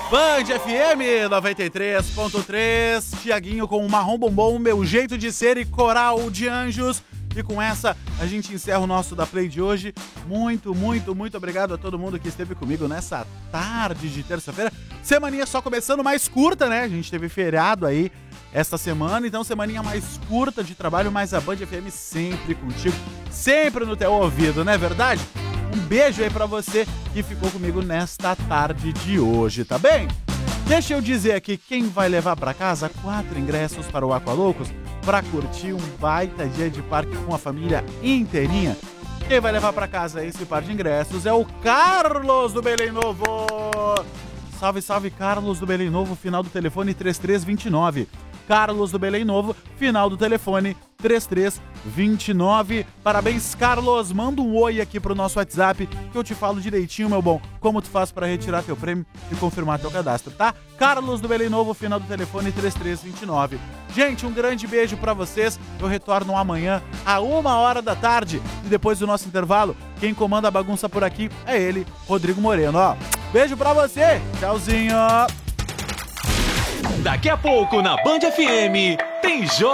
Band FM 93.3, Tiaguinho com o Marrom Bombom, Meu Jeito de Ser e Coral de Anjos. E com essa, a gente encerra o nosso da Play de hoje. Muito obrigado a todo mundo que esteve comigo nessa tarde de terça-feira. Semaninha só começando, mais curta, né? A gente teve feriado aí esta semana, então semaninha mais curta de trabalho, mas a Band FM sempre contigo, sempre no teu ouvido, não é verdade? Um beijo aí pra você que ficou comigo nesta tarde de hoje, tá bem? Deixa eu dizer aqui, quem vai levar pra casa 4 ingressos para o Aqualoucos pra curtir um baita dia de parque com a família inteirinha. Quem vai levar pra casa esse par de ingressos é o Carlos do Belém Novo. Salve, Carlos do Belém Novo, final do telefone 3329. Carlos do Belém Novo, final do telefone 3329. Parabéns, Carlos. Manda um oi aqui pro nosso WhatsApp que eu te falo direitinho, meu bom, como tu faz para retirar teu prêmio e confirmar teu cadastro, tá? Carlos do Belém Novo, final do telefone 3329. Gente, um grande beijo pra vocês. Eu retorno amanhã a 1h da tarde e depois do nosso intervalo, quem comanda a bagunça por aqui é ele, Rodrigo Moreno, ó. Beijo pra você. Tchauzinho. Daqui a pouco na Band FM tem